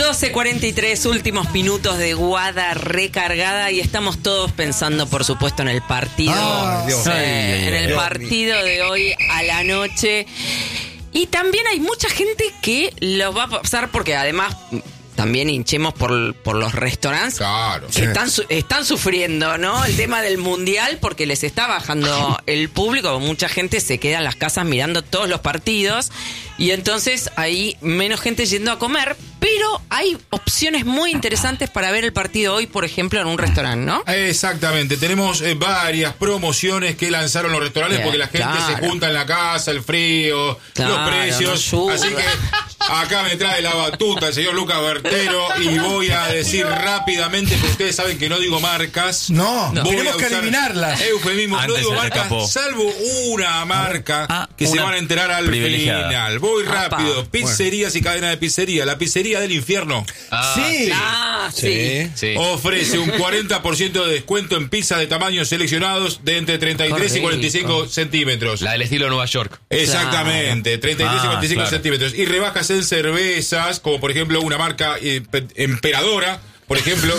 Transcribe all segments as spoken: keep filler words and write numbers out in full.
doce cuarenta y tres, últimos minutos de Guada recargada y estamos todos pensando, por supuesto, en el partido. Ah, Dios. eh, Ay, en el Dios partido mío. de hoy a la noche. Y también hay mucha gente que los va a pasar porque además también hinchemos por, por los restaurantes. Claro. Que están, su- están sufriendo, ¿no? El tema del mundial porque les está bajando el público. Mucha gente se queda en las casas mirando todos los partidos y entonces hay menos gente yendo a comer, pero hay opciones muy interesantes para ver el partido hoy, por ejemplo, en un restaurante, ¿no? Exactamente, tenemos eh, varias promociones que lanzaron los restaurantes Bien, porque la gente claro. se junta en la casa, el frío, Claro, los precios. no ayuda. Así que acá me trae la batuta el señor Lucas Bertero y voy a decir rápidamente, porque ustedes saben que no digo marcas. No, no. Voy Tenemos a que usar adivinarlas. Eufemismo, no Antes digo se te marcas, escapó. salvo una marca Ah, que se una van a enterar al privilegiada. final. Voy Apa. rápido, pizzerías y cadena de pizzería. La pizzería del infierno Sí. Ah, sí. Sí. ofrece un cuarenta por ciento de descuento en pizzas de tamaños seleccionados de entre treinta y tres y Qué cuarenta y cinco rico. centímetros. La del estilo Nueva York. Exactamente, treinta y tres y Ah, cuarenta y cinco claro. centímetros. Y rebajas en cervezas, como por ejemplo una marca eh, pe- Emperadora, por ejemplo.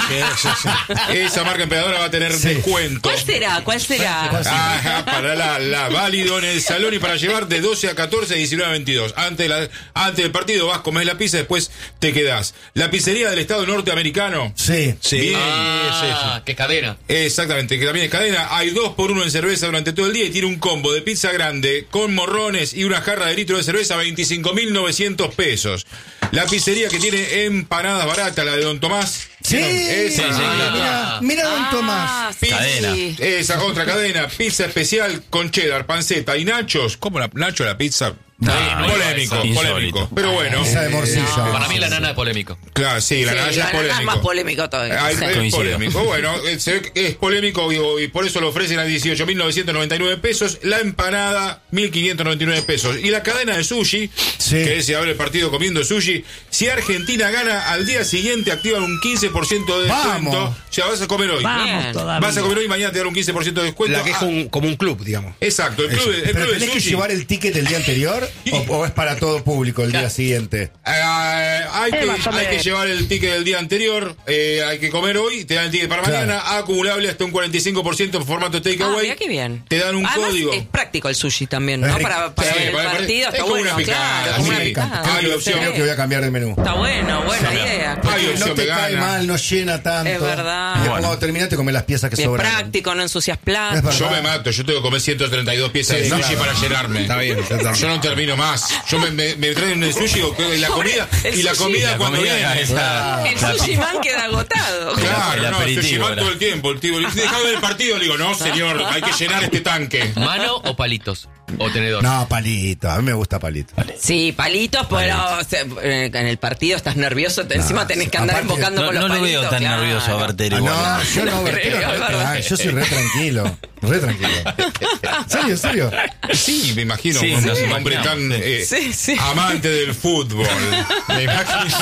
Esa marca Emperadora va a tener Sí. descuento. ¿Cuál será? ¿Cuál será? Ajá, para la, la válido en el salón y para llevar de doce a catorce, diecinueve a veintidós. Antes, la, antes del partido vas, comes la pizza, después te quedás. La pizzería del Estado norteamericano. Sí. Bien, Ah, qué cadena. exactamente, que también es cadena. Hay dos por uno en cerveza durante todo el día y tiene un combo de pizza grande con morrones y una jarra de litro de cerveza, veinticinco mil novecientos pesos. La pizzería que tiene empanadas baratas, la de Don Tomás. Sí. Esa, Sí, sí, ah, Mira, mira Don Ah, Tomás. sí. Cadena. Esa otra cadena, pizza especial con cheddar, panceta y nachos. ¿Cómo la, Nacho la pizza? No, no, polémico, insólito. polémico. Pero bueno, Esa de morcilla. Para mí la nana es polémico. claro, sí, la Sí, nana la es nana es polémico. más polémico todavía. Ay, Sí. es Coincido. polémico. Bueno, eh, se ve que es polémico y, y por eso lo ofrecen a dieciocho mil novecientos noventa y nueve pesos. La empanada, mil quinientos noventa y nueve pesos. Y la cadena de sushi, Sí. que se abre el partido comiendo sushi. Si Argentina gana, al día siguiente activan un quince por ciento de descuento. Vamos. O sea, vas a comer hoy. Bien. Vas a comer hoy y mañana te dan un quince por ciento de descuento. La que es Ah, un- como un club, digamos. exacto, el club, de- el Pero club de tenés que sushi. llevar el ticket el día anterior o, o es para todo público el día siguiente. Ah, hay, que, hay que llevar el ticket del día anterior, eh, hay que comer hoy, te dan el ticket para Claro. mañana, acumulable hasta un cuarenta y cinco por ciento en formato Ah, takeaway. mira qué bien. Te dan un Además, código. es práctico el sushi también, ¿no? Es rico. Para, para Sí, ver el para- para- partido. es Está como bueno, una picada, claro, como sí. una picada. Hay opción. Creo que voy a cambiar de menú. Está bueno, buena idea. Hay Porque opción no te cae vegana. mal, no llena tanto. Es verdad. Y después Bueno. cuando terminaste comes las piezas que Es sobran. práctico, no ensucias Es platos. verdad. Yo me mato, yo tengo que comer ciento treinta y dos piezas Sí, de sushi claro. para llenarme. Está bien, está bien. Yo no termino más. Yo me, me, me traen el sushi y la comida, El y la sushi. comida La cuando comida viene. es la- El la- sushi man queda agotado. Claro, El no, aperitivo, sushi man era. todo el tiempo. El tío, dejá de ver el partido, le digo, no, señor, hay que llenar este tanque. ¿Mano o palitos? ¿O tenedor? No, palito. A mí me gusta palito. Sí, palitos, pero o sea, eh, en el partido estás nervioso, te- encima tenés que andar aparte, invocando No, con los no lo palitos. veo tan claro. nervioso a Bertero Ah, igual. no, yo no, No Bertero, creo, re es verdad. tranquilo. Yo soy re tranquilo. Re tranquilo. ¿En serio, en serio? Sí, me imagino, Sí, un nos hombre imaginamos, tan sí. eh, Sí, sí. amante del fútbol. Me imagino.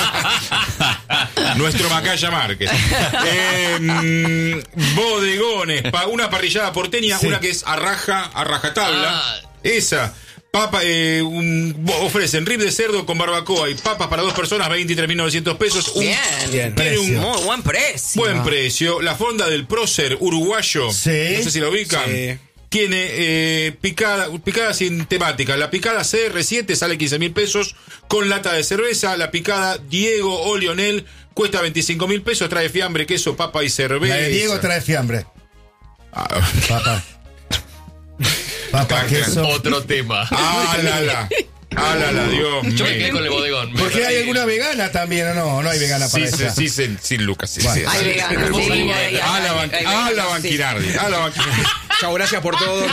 Nuestro Macaya Márquez. Eh, mm, bodegones, pa- una parrillada porteña, Sí. una que es a raja, a rajatabla. Ah. Esa. Papa, eh, un- bo- ofrecen rib de cerdo con barbacoa y papas para dos personas, veintitrés mil novecientos pesos. Un- Bien. Bien. Tiene un Precio. Muy buen precio. buen precio. La fonda del prócer uruguayo. Sí. No sé si la ubican. Sí. Tiene eh, picada, picada sin temática. La picada C R siete sale quince mil pesos con lata de cerveza. La picada Diego o Lionel cuesta veinticinco mil pesos. Trae fiambre, queso, papa y cerveza. La de Diego trae fiambre. Ah, Papa. Papa, Caca. queso. Otro tema. ah, la, la. Ah, la, la, Dios Yo me mío. quedé con el bodegón. Me Porque hay perdí. alguna vegana también, ¿o no? No hay vegana para Sí, sí, esa. sí, sí, sí, Lucas. Sí, Bueno. sí, Hay sí. veganos, sí, hay- hay- A la hay- banqui- hay a la veganos, sí. banquinardi. A la banquinardi. Chao, gracias por todo.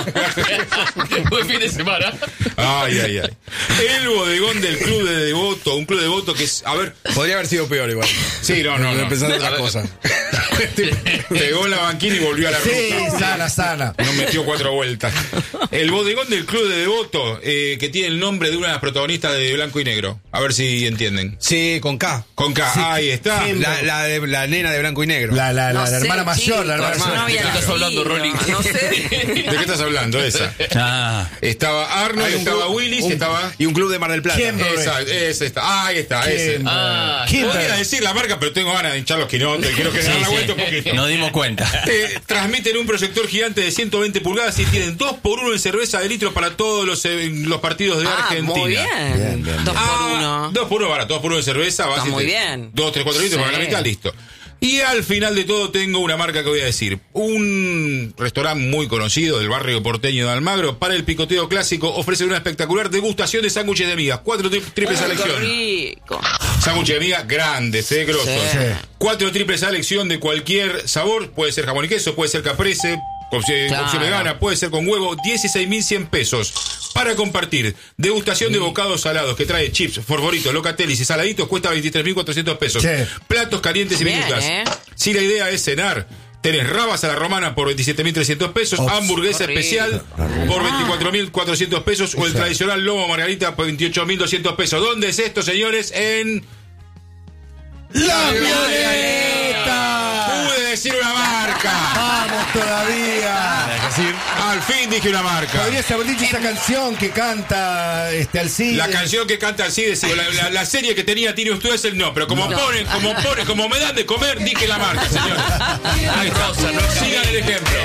Buen fin de semana. Ay, ay, ay. El bodegón del club de Devoto. Un club de Devoto que es. A ver. Podría haber sido peor igual. Sí, no, no. no. Pensando en otra cosa. Pegó en la banquina y volvió a la Sí, ruta. sana, sana. No metió cuatro vueltas. El bodegón del club de Devoto, eh, que tiene el nombre de una de las protagonistas de Blanco y Negro. A ver si entienden. Sí, con K. Con K, ahí está. Sí. La, la, de- la nena de blanco y negro. La, la, la, No la sé, hermana mayor, la hermana chicos, mayor. no había ¿De qué estás hablando, nacido, Rolly? No sé. ¿De qué estás hablando esa? Ah. Estaba Arnold, Hay un estaba club- Willis, un- estaba... Y un club de Mar del Plata. ¿Quién? Esa, esa está. Ahí está, ese. Ah, Podría decir la marca, pero tengo ganas de hinchar los quinotes. Quiero que Sí, dar la sí. vuelta un poquito. Nos dimos cuenta. Eh, transmiten un proyector gigante de ciento veinte pulgadas y tienen dos por uno en cerveza de litro para todos los, eh, los partidos de Ah, Argentina. muy bien. Bien, bien, Dos Ah, por uno. Dos por uno, barato, dos por uno de cerveza. Está vas y muy te- bien. Dos, tres, cuatro litros Sí. para la mitad, listo. Y al final de todo tengo una marca que voy a decir. Un restaurante muy conocido del barrio porteño de Almagro, para el picoteo clásico, ofrece una espectacular degustación de sándwiches de migas. Cuatro tri- triples Qué selección. rico. Sándwiches de migas grandes, eh, grosos. Sí. Cuatro triples selección de cualquier sabor. Puede ser jamón y queso, puede ser caprese, opción, Claro. opción vegana, puede ser con huevo. dieciséis mil cien pesos. Para compartir. Degustación de bocados salados que trae chips, favoritos, locatellis y saladitos. Cuesta veintitrés mil cuatrocientos pesos. Sí. Platos calientes y Bien, minutas. ¿eh? Si la idea es cenar, tenés rabas a la romana por veintisiete mil trescientos pesos, Ops. hamburguesa Rico. especial por veinticuatro mil cuatrocientos pesos o el tradicional lomo margarita por veintiocho mil doscientos pesos. ¿Dónde es esto, señores? En... ¡La Violeta! Pude decir una marca. ¡Vamos todavía! Al fin dije una marca. Podrías haber dicho esa canción que canta este Alcide. La canción que canta Alcides, digo, la, la, la serie que tenía Tino Stuessel, el no, pero como No. ponen, como ponen, como me dan de comer, dije la marca, señores. Ahí está. Sigan el ejemplo.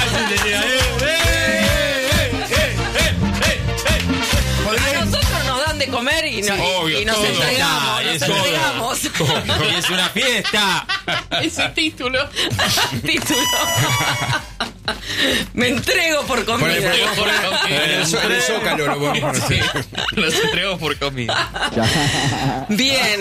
A Podrías- nosotros nos dan de comer y, no, y- obvio, y nos todo. entregamos, Ah, nos eso todo. entregamos. Y es una fiesta. ese título. Título. Me entrego por Con el, comida. por el- en el zo- en el Zócalo lo podemos Sí, hacer. los entregamos por comida. Bien.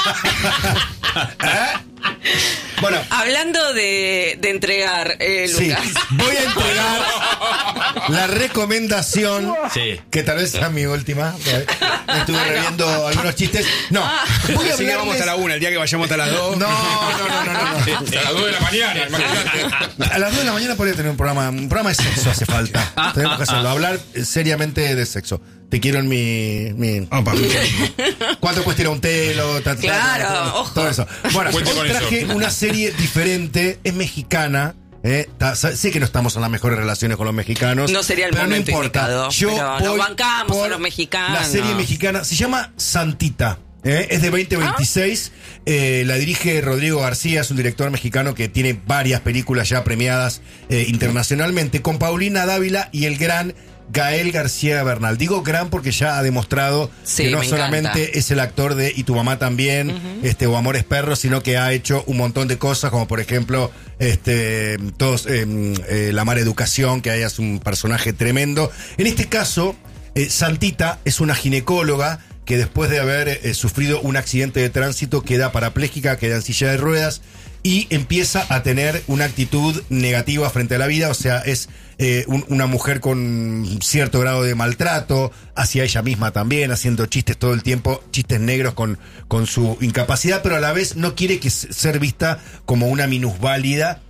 Bueno, Hablando de, de entregar, eh, sí, Lucas. voy a entregar la recomendación Sí. que tal vez sea mi última. Estuve reviendo algunos chistes. No, voy a Así que vamos hasta la hablarles- una, el día que vayamos hasta las dos. No, no, no, no, no, no. A las dos de la mañana, imagínate. A las dos de la mañana podría tener un programa. Un programa de sexo hace falta. Tenemos que hacerlo. Hablar seriamente de sexo. Te quiero en mi. mi Opa. ¿Cuánto cuesta ir a un telo? Ta, ta, ta, Claro, todo, ojo. todo eso. Bueno, Cuente hoy con traje eso. una serie diferente. Es mexicana. Eh, ta- sa- sé que no estamos en las mejores relaciones con los mexicanos. No sería el pero momento no importa. indicado, Yo pero nos voy bancamos por a los mexicanos. La serie mexicana se llama Santita. eh, es de veinte veintiséis. eh, la dirige Rodrigo García. Es un director mexicano que tiene varias películas ya premiadas eh, internacionalmente. Con Paulina Dávila y el gran Gael García Bernal. Digo gran porque ya ha demostrado Sí, que no me solamente encanta. es el actor de Y tu mamá también, este, o Amores Perros, sino que ha hecho un montón de cosas, como por ejemplo, este, todos, eh, eh, La Mala Educación, que ahí es un personaje tremendo. En este caso, eh, Santita es una ginecóloga que después de haber eh, sufrido un accidente de tránsito queda parapléjica, queda en silla de ruedas y empieza a tener una actitud negativa frente a la vida, o sea, es eh, un- una mujer con cierto grado de maltrato hacia ella misma también, haciendo chistes todo el tiempo, chistes negros con, con su incapacidad, pero a la vez no quiere que s- ser vista como una minusválida.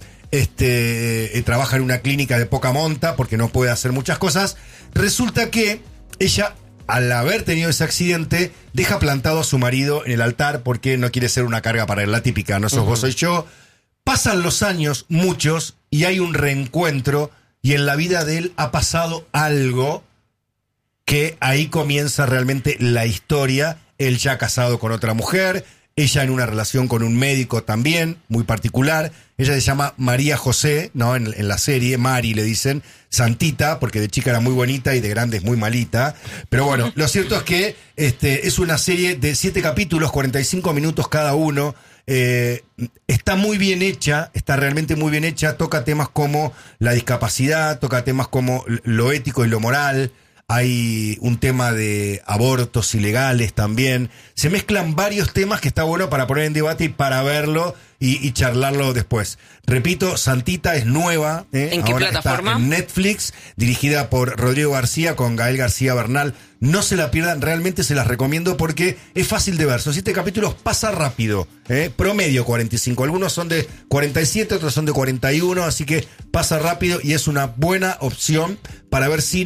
Este, eh, trabaja en una clínica de poca monta porque no puede hacer muchas cosas. Resulta que ella, al haber tenido ese accidente, deja plantado a su marido en el altar porque no quiere ser una carga para él, la típica, no sos vos, soy yo. Pasan los años, muchos, y hay un reencuentro, y en la vida de él ha pasado algo que ahí comienza realmente la historia. Él ya casado con otra mujer, ella en una relación con un médico también, muy particular. Ella se llama María José, ¿no? En, en la serie, Mari le dicen, Santita, porque de chica era muy bonita y de grande es muy malita. Pero bueno, lo cierto es que este, es una serie de siete capítulos, cuarenta y cinco minutos cada uno. Eh, está muy bien hecha, está realmente muy bien hecha, toca temas como la discapacidad, toca temas como lo ético y lo moral. Hay un tema de abortos ilegales también. Se mezclan varios temas que está bueno para poner en debate y para verlo y, y charlarlo después. Repito, Santita es nueva. ¿eh? ¿En qué Ahora plataforma? Está en Netflix, dirigida por Rodrigo García con Gael García Bernal. No se la pierdan, realmente se las recomiendo porque es fácil de ver. Son siete capítulos, pasa rápido. ¿eh? Promedio cuarenta y cinco. Algunos son de cuarenta y siete, otros son de cuarenta y uno. Así que pasa rápido y es una buena opción para ver cine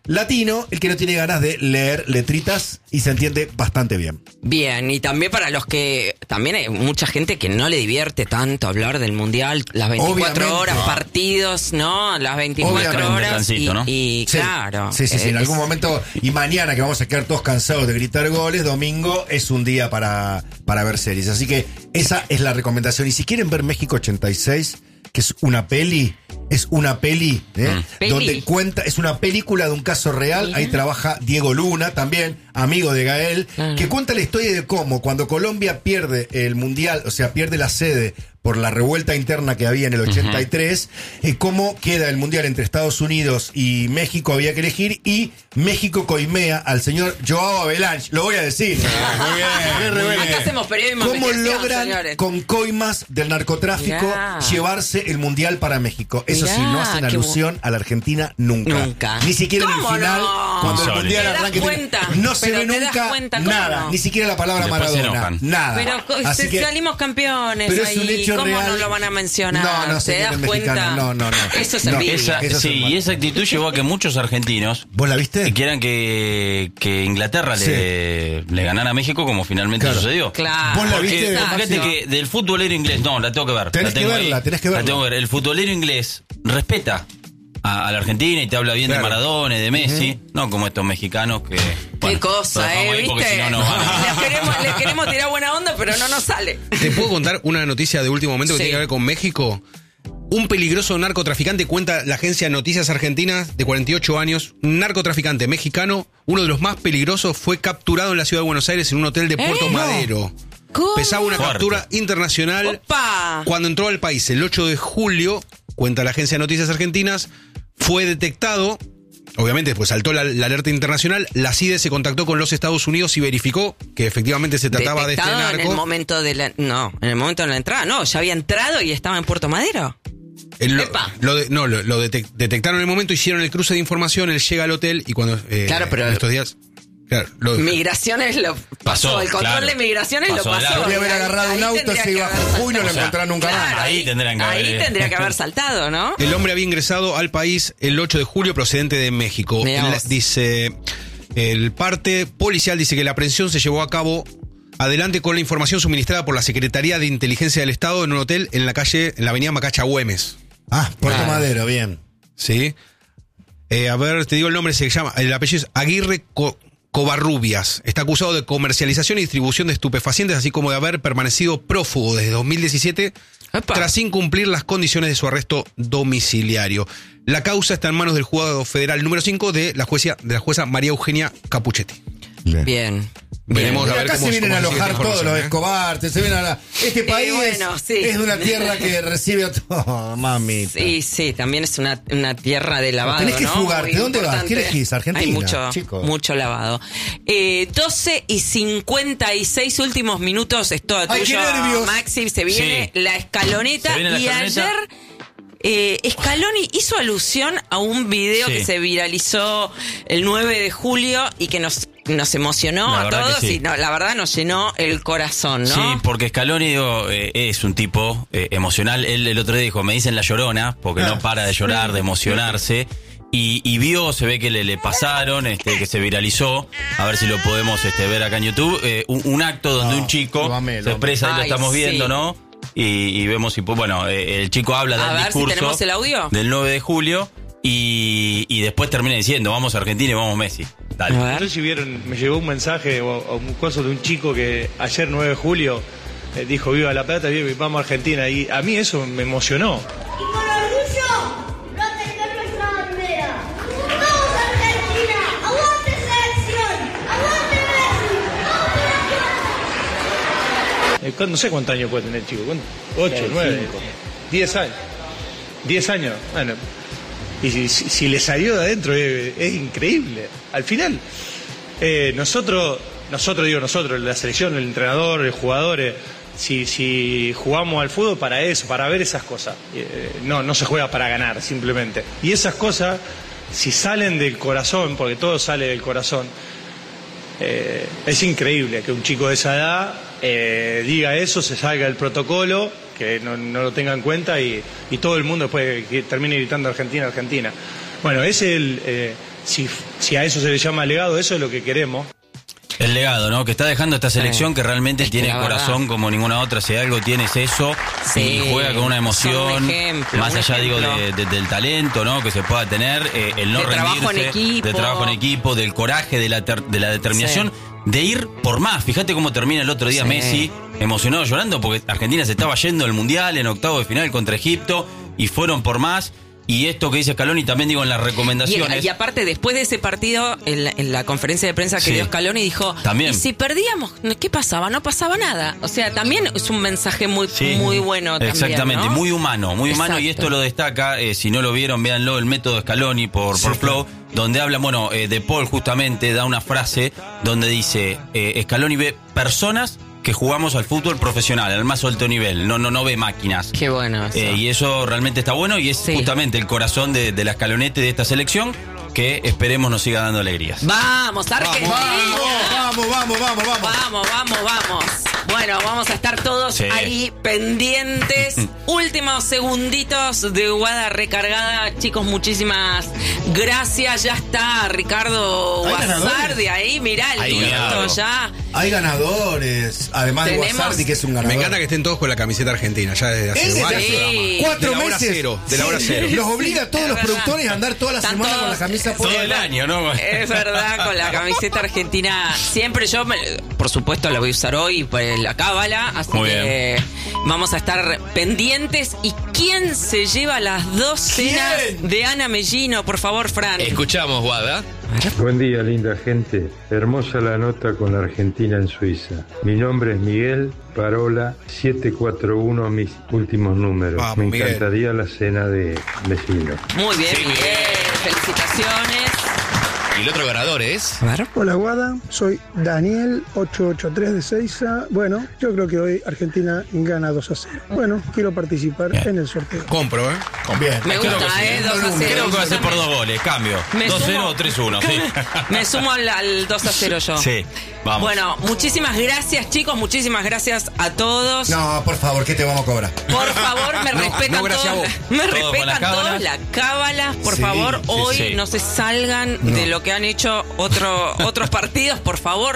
latino, el que no tiene ganas de leer letritas y se entiende bastante bien. Bien, y también para los que... También hay mucha gente que no le divierte tanto hablar del Mundial, las veinticuatro Obviamente. horas, partidos, ¿no? Las veinticuatro Obviamente. horas. Descansito, y, ¿no? y Sí. claro. Sí, sí, sí, en es- algún momento. Y mañana, que vamos a quedar todos cansados de gritar goles, domingo es un día para, para ver series. Así que esa es la recomendación. Y si quieren ver México ochenta y seis, que es una peli, es una peli, ¿eh? Mm. Peli. Donde cuenta, es una película de un caso real. Mira. Ahí trabaja Diego Luna, también amigo de Gael, Ah. que cuenta la historia de cómo cuando Colombia pierde el mundial, o sea, pierde la sede por la revuelta interna que había en el ochenta y tres, eh, cómo queda el mundial entre Estados Unidos y México, había que elegir, y México coimea al señor Joao Avalanche, lo voy a decir. Muy bien, Qué muy rebelde. Acá hacemos periodismo de ¿Cómo investigación, logran señores. con coimas del narcotráfico Mirá. llevarse el mundial para México? Eso sí, Mirá, no hacen qué bu- alusión a la Argentina nunca. Nunca. Ni siquiera en el ¿Cómo final, no? cuando el Insólito. mundial ¿Te das arranque. cuenta? No se Pero ve te das nunca cuenta, ¿cómo nada, no? ni siquiera la palabra Después se Maradona. enojan. Nada. Pero co- Así se- que- salimos campeones pero es ahí. un hecho ¿Cómo real. no lo van a mencionar? No, no, ¿Te señores das cuenta? mexicanos, no, no, no. Eso es No. envidia. Esa, Eso es sí, mal. y esa actitud llevó a que muchos argentinos ¿Vos la viste? que quieran que, que Inglaterra Sí. le, le ganara a México como finalmente Claro. sucedió. Claro. ¿Vos la Porque viste, fíjate Máximo? que del futbolero inglés, no, la tengo que ver. Tenés la tengo que verla, ahí. tenés que verla. La tengo que ver. El futbolero inglés respeta a, a la Argentina y te habla bien Claro. de Maradona y de Messi, no como estos mexicanos que... Qué bueno, lo cosa, dejamos ¿eh? ahí porque ¿Viste? si no, no van a- les, queremos, les queremos tirar buena onda, pero no nos sale. ¿Te puedo contar una noticia de último momento que Sí. tiene que ver con México? Un peligroso narcotraficante, cuenta la agencia Noticias Argentinas, de cuarenta y ocho años, un narcotraficante mexicano, uno de los más peligrosos, fue capturado en la ciudad de Buenos Aires en un hotel de Puerto ¿Eh? Madero. ¿Cómo? Pesaba una Fuerte. captura internacional. Opa. Cuando entró al país el ocho de julio, cuenta la agencia Noticias Argentinas, fue detectado. Obviamente, pues saltó la, la alerta internacional. La C I D E se contactó con los Estados Unidos y verificó que efectivamente se trataba de este Detectado en el narco. momento de la... No, en el momento de la entrada. No, ya había entrado y estaba en Puerto Madero. El- lo, Epa. lo de- no, lo, lo detec- detectaron en el momento, hicieron el cruce de información, él llega al hotel y cuando... eh, Claro, pero- en estos días... Claro, lo- Migraciones lo pasó. Pasó, el control claro. de migraciones Pasó lo de pasó. largo. Podría haber Ahí- agarrado ahí un auto, tendría se que iba a haber Jujuy y no lo saltado. encontraron nunca más. Claro, Ahí tendrían que ahí haber- tendría que haber saltado, ¿no? El hombre había ingresado al país el ocho de julio procedente de México. Mirá El- vos. dice, el parte policial dice que la aprehensión se llevó a cabo adelante con la información suministrada por la Secretaría de Inteligencia del Estado en un hotel en la calle, en la avenida Macacha Güemes. Ah, Puerto Claro. Madero, bien. ¿Sí? Eh, a ver, te digo el nombre, se llama, el apellido es Aguirre Co- Covarrubias. Está acusado de comercialización y distribución de estupefacientes, así como de haber permanecido prófugo desde dos mil diecisiete Epa. tras incumplir las condiciones de su arresto domiciliario. La causa está en manos del juzgado federal número cinco de la jueza, de la jueza María Eugenia Capuchetti. Bien. Veremos Pero a ver acá cómo se vienen a cómo sigue esta alojar todos los información, ¿eh? Escobar, se vienen a la... Este país bueno, es, sí. es una tierra que recibe a todo, mami. Sí, sí, también es una, una tierra de lavado, Tenés que ¿no? fugarte. Muy ¿Dónde vas? importante. ¿Qué elegís? Argentina, Hay mucho, chico. mucho lavado. Eh, doce y cincuenta y seis últimos minutos, es todo Ay, tuyo, qué nervios. Maxi. Se viene Sí. la escaloneta. Se viene la y escaloneta. ayer... Eh, Scaloni hizo alusión a un video Sí. que se viralizó el nueve de julio y que nos, nos emocionó La a verdad que todos sí. y no, la verdad nos llenó el corazón, ¿no? Sí, porque Scaloni digo, eh, es un tipo eh, emocional. Él el otro día dijo, me dicen la llorona, porque no para de llorar, de emocionarse. Y, y vio, se ve que le, le pasaron, este, que se viralizó, a ver si lo podemos este, ver acá en YouTube, eh, un, un acto donde No, un chico lo amé, lo se expresa, ahí amé. lo estamos Ay, viendo, sí. ¿no? Y, y vemos si, pues, bueno, eh, el chico habla A del ver si discurso tenemos el audio. del nueve de julio y, y después termina diciendo, vamos a Argentina y vamos Messi. Dale. A No ver. sé si vieron, me llegó un mensaje o, o un coso de un chico que ayer nueve de julio eh, dijo viva La Plata, viva, vamos a Argentina, y a mí eso me emocionó. Y con orgullo, proteger nuestra bandera. ¡Vamos Argentina! ¡Aguante selección! ¡Aguante Messi! Eh, No sé cuántos años puede tener el chico, ¿cuánto? ocho, nueve, diez años. diez años, bueno. Y si, si- si le salió de adentro es, es increíble. Al final, eh, nosotros, nosotros digo nosotros, la selección, el entrenador, los jugadores, si, si jugamos al fútbol para eso, para ver esas cosas. Eh, no, no se juega para ganar, simplemente. Y esas cosas, si salen del corazón, porque todo sale del corazón, eh, es increíble que un chico de esa edad eh, diga eso, se salga del protocolo, que no, no lo tenga en cuenta y, y todo el mundo después que termine gritando Argentina, Argentina. Bueno, ese es el, eh, si, si a eso se le llama legado, eso es lo que queremos. El legado, ¿no? Que está dejando esta selección Sí. que realmente Es que tiene la corazón verdad. como ninguna otra. Si algo tiene es eso. Sí. Y juega con una emoción. Son un ejemplo, más un allá, digo, ejemplo. de- de- del talento, ¿no? Que se pueda tener. eh, el no De trabajo rendirse. en equipo. De trabajo en equipo, del coraje, de la, ter- de la determinación. De ir por más. Fíjate cómo termina el otro día Sí. Messi, emocionado, llorando, porque Argentina se estaba yendo del Mundial en octavo de final contra Egipto. Y fueron por más. Y esto que dice Scaloni también, digo, en las Y, recomendaciones. y aparte, después de ese partido, en la, en la conferencia de prensa que Sí. dio Scaloni, dijo, También. ¿y si perdíamos? ¿Qué pasaba? No pasaba nada. O sea, también es un mensaje muy, Sí. muy bueno también, Exactamente, ¿no? muy humano, muy humano, y Exacto. esto lo destaca, eh, si no lo vieron, véanlo, el método Scaloni por, por Flow, donde habla, bueno, eh, de Paul justamente da una frase donde dice, eh, Scaloni ve personas que jugamos al fútbol profesional, al más alto nivel, no, no, no ve máquinas. Qué bueno eso. Eh, y eso realmente está bueno y es Sí. justamente el corazón de, de la Scalonete de esta selección que esperemos nos siga dando alegrías. ¡Vamos, Argentina! Vamos, vamos, vamos, vamos. Vamos, vamos, vamos. Bueno, vamos a estar todos Sí. ahí pendientes. Últimos segunditos de Guada recargada. Chicos, muchísimas gracias. Ya está Ricardo Hay Guasardi ganadores. ahí. Mirá el Hay listo ganado. ya. Hay ganadores, además de Tenemos- Guasardi, que es un ganador. Me encanta que estén todos con la camiseta argentina, ya desde hace Ese varios sí. programas. Cuatro de la hora meses. cero, de la hora Sí, cero. Los obliga a todos Es los verdad. productores a andar toda la Están semana todos- con la camisa Todo puesta. el año, ¿no? Es verdad, con la camiseta argentina. Siempre yo, me- por supuesto, la voy a usar hoy por la cábala. Así Muy que vamos a estar pendientes. ¿Y quién se lleva las dos cenas ¿Quién? de Ana Mellino? Por favor, Fran. Escuchamos, Guada. Buen día, linda gente. Hermosa la nota con la Argentina en Suiza. Mi nombre es Miguel Parola, siete cuatro uno, mis últimos números. Vamos, Me Miguel. encantaría la cena de vecino. Muy bien, Sí, Miguel. Felicitaciones. Y el otro ganador es. Hola Guada, soy Daniel ochocientos ochenta y tres de Seiza. Bueno, yo creo que hoy Argentina gana dos a cero. Bueno, quiero participar en el sorteo. Compro, ¿eh? Bien. Me Creo gusta, que sí. ¿eh? dos a cero. Creo que va a ser por dos goles, cambio. Me dos cero sumo- o tres uno, sí. Me sumo al, al dos a cero yo. Sí, vamos. Bueno, muchísimas gracias, chicos. Muchísimas gracias a todos. No, por favor, ¿qué te vamos a cobrar? Por favor, me No, respetan no, gracias todos. a vos. Me Todo con respetan las cábalas. todos la cábala. Por Sí, favor, sí, hoy sí. no se salgan de lo que han hecho otro, otros partidos, por favor.